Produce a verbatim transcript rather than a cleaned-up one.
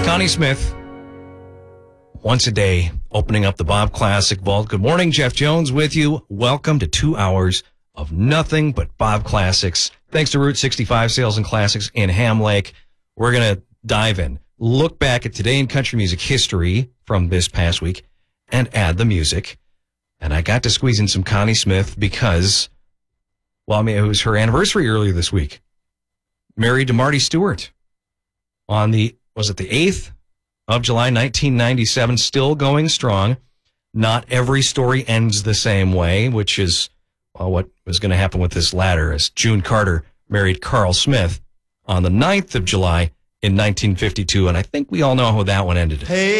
Connie Smith, once a day, opening up the Bob Classic Vault. Good morning, Jeff Jones with you. Welcome to two hours of nothing but Bob Classics. Thanks to Route sixty-five Sales and Classics in Ham Lake. We're going to dive in, look back at today in country music history from this past week, and add the music. And I got to squeeze in some Connie Smith because, well, I mean, it was her anniversary earlier this week. Married to Marty Stewart on the, was it the eighth of July, nineteen ninety-seven, still going strong. Not every story ends the same way, which is well, what was going to happen with this latter, as June Carter married Carl Smith on the ninth of July in nineteen fifty-two, and I think we all know how that one ended. Hey.